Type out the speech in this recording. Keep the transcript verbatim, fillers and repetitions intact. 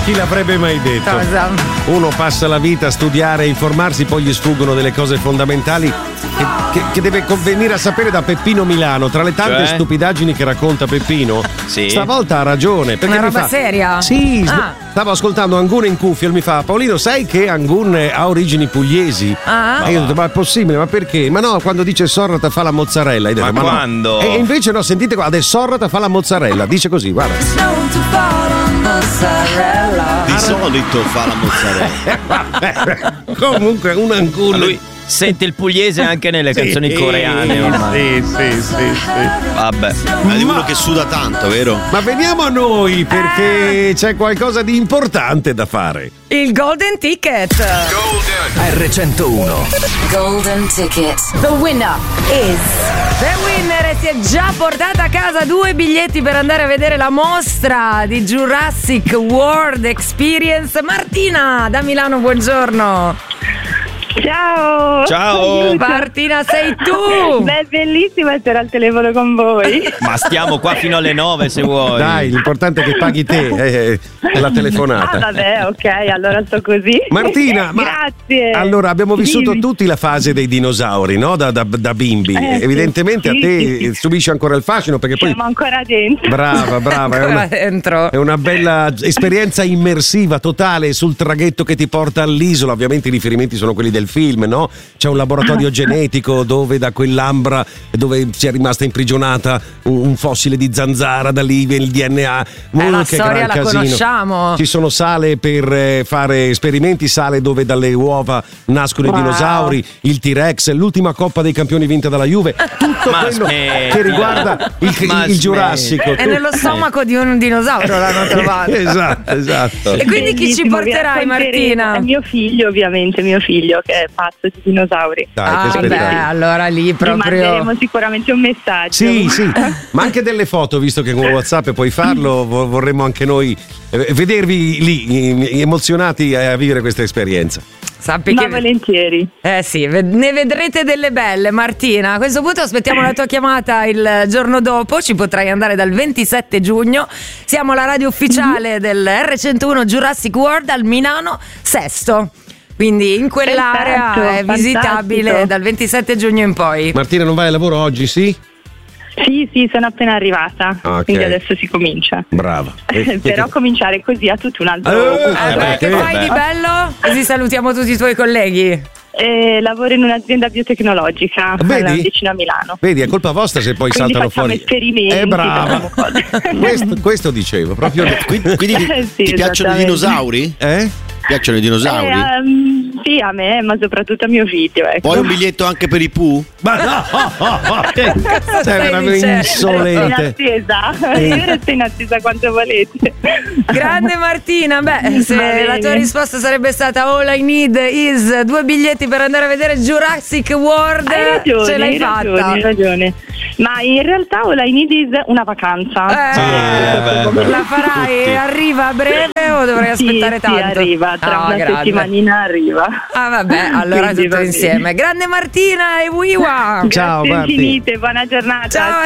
Chi l'avrebbe mai detto? Cosa? Uno passa la vita a studiare e informarsi, poi gli sfuggono delle cose fondamentali che, che, che deve venire a sapere da Peppino Milano. Tra le tante Cioè? stupidaggini che racconta Peppino, Sì. stavolta ha ragione. Perché Una mi roba fa, seria? Sì, Ah. stavo ascoltando Angun in cuffia e mi fa: Paolino, sai che Angun ha origini pugliesi? Ah. E io ho detto: ma è possibile? Ma perché? Ma no, quando dice Sorrata fa la mozzarella. Io ho detto, Ma no." quando? E invece no, sentite qua, adesso Sorrata fa la mozzarella. Dice così, guarda. Di solito fa la mozzarella. Vabbè, comunque un Angun. Lui sente il pugliese anche nelle canzoni Sì, coreane ormai. Sì, sì, sì, sì. Vabbè. Ma di uno che suda tanto, vero? Ma veniamo a noi perché c'è qualcosa di importante da fare. Il Golden Ticket. R centouno. Golden Ticket. The winner is. The winner si è già portata a casa due biglietti per andare a vedere la mostra di Jurassic World Experience. Martina da Milano, buongiorno. Ciao! Ciao! Martina, sei tu! Beh, è bellissimo essere al telefono con voi. Ma stiamo qua fino alle nove se vuoi. Dai, l'importante è che paghi te eh, la telefonata. Ah, vabbè, ok, allora sto così. Martina, ma grazie. allora abbiamo vissuto Dimmi. tutti la fase dei dinosauri, no? Da, da, da bimbi. Eh, sì, Evidentemente sì, a te sì, sì. subisce ancora il fascino perché poi. Siamo ancora dentro. Brava, brava, è Ancora una, dentro. è una bella esperienza immersiva totale sul traghetto che ti porta all'isola. Ovviamente i riferimenti sono quelli del film, no? C'è un laboratorio genetico dove da quell'ambra dove si è rimasta imprigionata un, un fossile di zanzara, da lì viene il D N A. Eh, la che storia gran la casino. conosciamo. Ci sono sale per eh, fare esperimenti, sale dove dalle uova nascono Wow. i dinosauri, il T-Rex, l'ultima Coppa dei Campioni vinta dalla Juve, tutto Ma quello smettila. che riguarda il, Ma il, il Giurassico. È nello stomaco di un dinosauro l'hanno trovato. Esatto, esatto. E quindi chi ci Bellissimo, vi porterai, racconteremo. Martina? È mio figlio, ovviamente, mio figlio che è pazzo di dinosauri. Dai, che Ah, beh, spettacolo. allora lì Vi proprio. manderemo sicuramente un messaggio. Sì, sì, ma anche delle foto, visto che con WhatsApp puoi farlo, vo- vorremmo anche noi eh, vedervi lì eh, emozionati a vivere questa esperienza. Sappi Ma che. volentieri. Eh sì, ve- ne vedrete delle belle, Martina. A questo punto aspettiamo la tua chiamata il giorno dopo. Ci potrai andare dal ventisette giugno. Siamo la radio ufficiale del R centouno Jurassic World al Milano Sesto. Quindi in quell'area Perfetto, è visitabile fantastico. dal ventisette giugno in poi. Martina, non vai al lavoro oggi, sì? Sì, sì, sono appena arrivata. Ok. Quindi adesso si comincia. Brava. Eh, Però cominciare così ha tutto un altro. Eh, Eh, beh, che beh, fai beh. di bello? Così salutiamo tutti i tuoi colleghi. Eh, lavoro in un'azienda biotecnologica Vedi? vicino a Milano. Vedi, è colpa vostra se poi Quindi saltano facciamo fuori. esperimenti, Eh, brava. facciamo cose. questo, questo dicevo, proprio. Quindi, quindi Eh, sì, ti piacciono i esattamente. dinosauri? Eh? Ti piacciono i dinosauri? Eh, ehm, sì, a me, ma soprattutto a mio figlio. Ecco. Poi un biglietto anche per i Pooh? Ma no! Sei stai veramente dicendo? Resto in insolente. attesa, io resto in attesa quanto volete. Grande Martina, beh, se Va bene. la tua risposta sarebbe stata all I need is due biglietti per andare a vedere Jurassic World, Hai ragione, ce l'hai hai fatta. ragione, hai ragione. Ma in realtà all I need is una vacanza. Eh, Sì, beh, beh. la farai, Tutti. arriva a breve o dovrai Sì, aspettare sì, tanto? arriva, tra Ah, una grande. settimanina arriva. Ah vabbè, allora Quindi tutto va bene. insieme. Grande Martina e Wiwa. Ciao, Grazie Marti. infinite, buona giornata. Ciao.